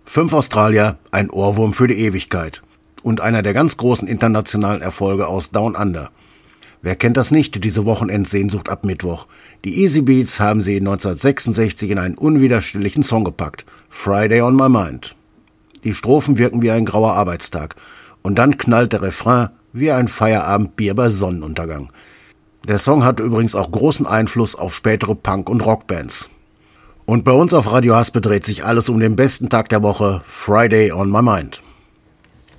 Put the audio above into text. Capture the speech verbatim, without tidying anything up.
Fünf Australier, ein Ohrwurm für die Ewigkeit. Und einer der ganz großen internationalen Erfolge aus Down Under. Wer kennt das nicht, diese Wochenendsehnsucht ab Mittwoch? Die Easy Beats haben sie neunzehnhundertsechsundsechzig in einen unwiderstehlichen Song gepackt. Friday on my mind. Die Strophen wirken wie ein grauer Arbeitstag. Und dann knallt der Refrain wie ein Feierabendbier bei Sonnenuntergang. Der Song hatte übrigens auch großen Einfluss auf spätere Punk- und Rockbands. Und bei uns auf Radio Haspe dreht sich alles um den besten Tag der Woche, Friday on my mind.